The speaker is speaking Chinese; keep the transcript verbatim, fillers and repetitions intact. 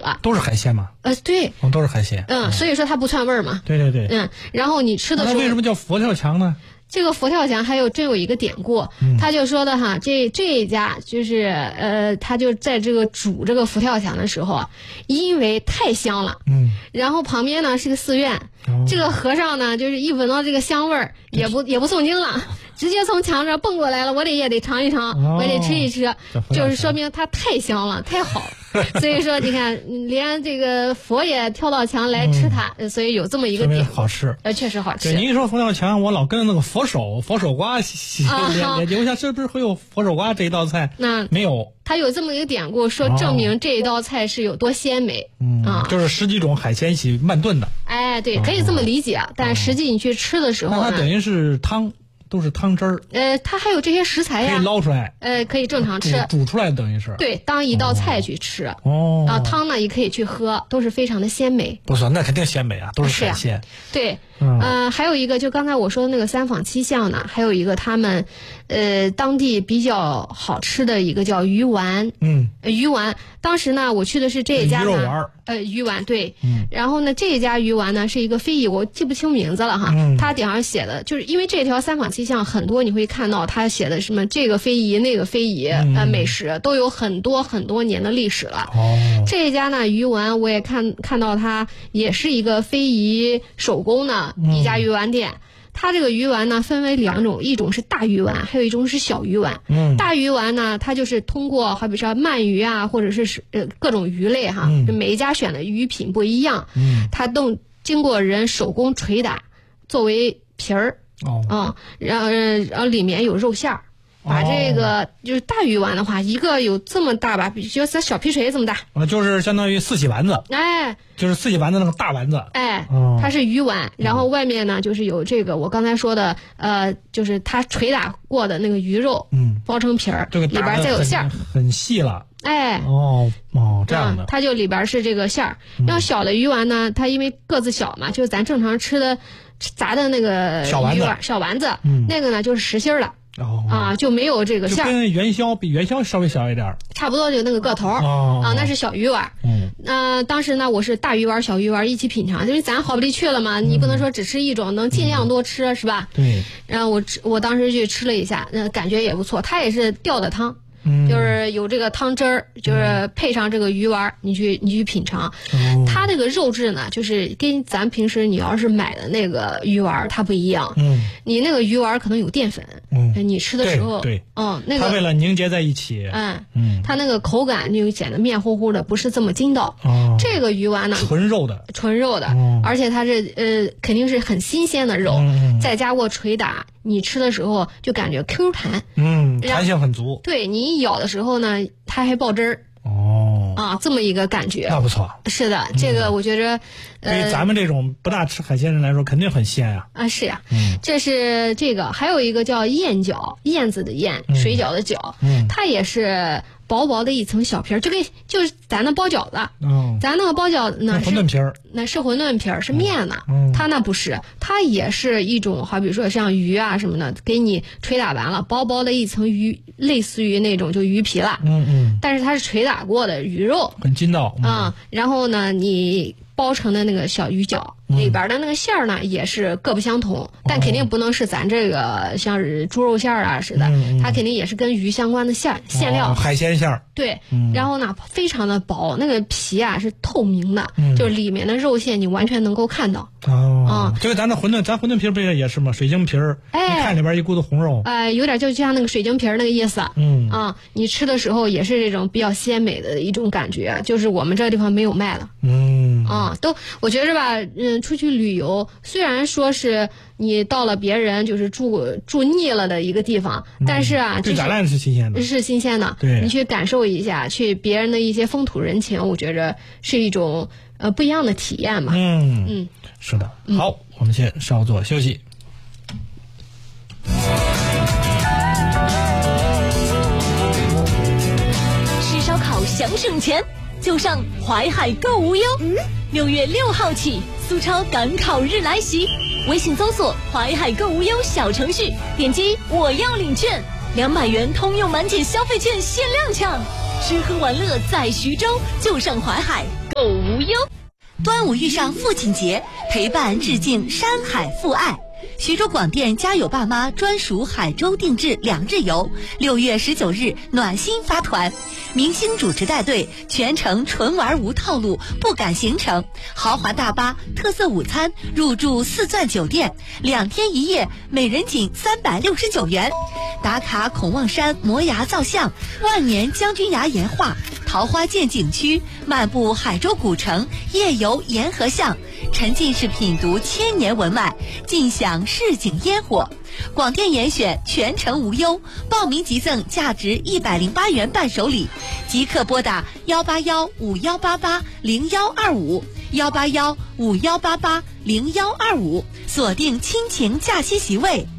了。 都是海鲜嘛？ 呃，对， 哦，都是海鲜。 嗯，所以说它不串味儿嘛。 对对对。 嗯，然后你吃的时候， 那为什么叫佛跳墙呢？ 这个佛跳墙还有真有一个典故， 嗯、 他就说的哈，这这一家就是呃，他就在这个煮这个佛跳墙的时候，因为太香了， 嗯， 然后旁边呢是个寺院，哦、这个和尚呢就是一闻到这个香味儿，也不也不诵经了，直接从墙上蹦过来了，我得也得尝一尝，哦、我也得吃一吃，就是说明它太香了，太好了。所以说，你看，连这个佛也跳到墙来吃它，嗯、所以有这么一个点， 好吃， 呃，确实好吃。 对，您一说佛跳墙，我老跟着那个佛手、佛手瓜连连接，我想是不是会有佛手瓜这一道菜？ 那没有。 它有这么一个典故，说证明这一道菜是有多鲜美。 嗯啊，就是十几种海鲜一起慢炖的。 哎，对，可以这么理解，哦、但实际你去吃的时候呢， 它等于是汤。都是汤汁儿， 呃，它还有这些食材呀， 可以捞出来， 呃，可以正常吃， 煮出来等于是， 对，当一道菜去吃， 哦， 啊，汤呢也可以去喝，都是非常的鲜美。 不是，那肯定鲜美啊，都是海鲜。 对，嗯、呃，还有一个就刚才我说的那个三坊七巷呢，还有一个他们，呃，当地比较好吃的一个叫鱼丸， 嗯， 呃、鱼丸。当时呢，我去的是这一家呢， 鱼肉丸， 呃，鱼丸对， 嗯， 然后呢，这一家鱼丸呢是一个非遗，我记不清名字了哈， 嗯， 它顶上写的就是因为这条三坊七巷很多你会看到它写的什么这个非遗那个非遗、嗯、呃美食都有很多很多年的历史了。 哦， 这一家呢鱼丸我也看看到它也是一个非遗手工的一家鱼丸店。嗯，它这个鱼丸呢分为两种，一种是大鱼丸，还有一种是小鱼丸。 嗯， 大鱼丸呢，它就是通过好比说鳗鱼啊，或者是呃各种鱼类哈， 嗯、 每一家选的鱼品不一样， 嗯， 它都经过人手工捶打作为皮儿， 哦， 啊、嗯，然后然后里面有肉馅儿。把这个、哦、就是大鱼丸的话，一个有这么大吧，比就咱小皮锤这么大， 啊，就是相当于四喜丸子， 哎， 就是四喜丸子那个大丸子， 哎， 哦、 它是鱼丸，然后外面呢就是有这个我刚才说的，呃，就是它捶打过的那个鱼肉， 嗯， 包成皮儿， 这个里边再有馅儿， 很细了， 哎， 哦哦，这样的， 嗯、它就里边是这个馅儿。要小的鱼丸呢，它因为个子小嘛，就是咱正常吃的炸的那个小丸子， 小丸子， 嗯， 那个呢就是实心儿了。 哦啊，就没有这个馅儿， 就跟元宵比元宵稍微小一点， 差不多就那个个头哦啊，那是小鱼丸。 嗯， 呃，当时呢，我是大鱼丸、小鱼丸一起品尝，因为咱好不离去了嘛，你不能说只吃一种，能尽量多吃， 嗯、 是吧？ 对。 然后我吃，我当时去吃了一下，那感觉也不错，它也是吊的汤。 嗯， 就是有这个汤汁儿，就是配上这个鱼丸，你去你去品尝， 哦、 它这个肉质呢，就是跟咱平时你要是买的那个鱼丸它不一样。 嗯， 你那个鱼丸可能有淀粉， 嗯， 你吃的时候， 对，对嗯，那个它为了凝结在一起， 嗯嗯， 它那个口感就显得面乎乎的，不是这么筋道。 哦， 这个鱼丸呢， 纯肉的， 纯肉的， 哦、 而且它是呃肯定是很新鲜的肉， 嗯、 再加过捶打，你吃的时候就感觉 Q 弹， 嗯，弹性很足。 对，你一咬的时候呢。它还爆汁儿哦啊，这么一个感觉， 那不错。 是的，这个我觉着， 嗯、对于咱们这种不大吃海鲜人来说，肯定很鲜呀。 啊，是呀， 嗯， 这是这个，还有一个叫燕饺，燕子的燕， 嗯、 水饺的饺， 嗯， 它也是薄薄的一层小皮儿，就跟就是咱那包饺子， 哦， 咱那个包饺子呢是馄饨皮儿， 那是馄饨皮儿，是面呢， 嗯， 它那不是，它也是一种，好比说像鱼啊什么的，给你捶打完了，薄薄的一层鱼，类似于那种就鱼皮了， 嗯嗯， 但是它是捶打过的鱼肉， 很筋道， 嗯，嗯然后呢，你包成的那个小鱼饺、嗯、里边的那个馅儿呢，也是各不相同，但肯定不能是咱这个像是猪肉馅儿啊似的、 嗯嗯， 它肯定也是跟鱼相关的馅馅料、 哦，海鲜馅儿。 对、 嗯， 然后呢，非常的薄，那个皮啊是透明的， 嗯、 就是里面的肉馅你完全能够看到。 哦， 嗯， 就跟咱的馄饨，咱馄饨皮儿不也是吗？水晶皮儿， 哎， 你看里边一股子红肉， 哎、呃，有点就就像那个水晶皮儿那个意思。 嗯， 啊，你吃的时候也是这种比较鲜美的一种感觉，就是我们这个地方没有卖了。 嗯， 啊，都我觉着吧，嗯，出去旅游虽然说是你到了别人就是住住腻了的一个地方，嗯、但是啊， 对咱来是新鲜的， 是新鲜的。 对， 你去感受一下，去别人的一些风土人情，我觉着是一种呃不一样的体验嘛。 嗯嗯， 是的。好，我们先稍作休息。 吃烧烤想省钱，就上淮海购无忧。嗯，六月六号起，苏超赶考日来袭，微信搜索淮海购无忧小程序，点击我要领券，两百元通用满减消费券限量抢。 吃喝玩乐在徐州，就上淮海购无忧。端午遇上父亲节，陪伴致敬山海父爱。徐州广电家有爸妈专属海州定制两日游，六月十九日暖心发团，明星主持带队，全程纯玩无套路，不赶行程，豪华大巴，特色午餐，入住四钻酒店，两天一夜，每人仅三百六十九元。打卡孔望山摩崖造像，万年将军崖岩画，桃花涧景区，漫步海州古城，夜游沿河巷，沉浸式品读千年文脉，尽享市井烟火。广电严选全程无忧，报名即赠价值一百零八元伴手礼，即刻拨打幺八幺五幺八八零幺二五幺八幺五幺八八零幺二五，锁定亲情假期席位。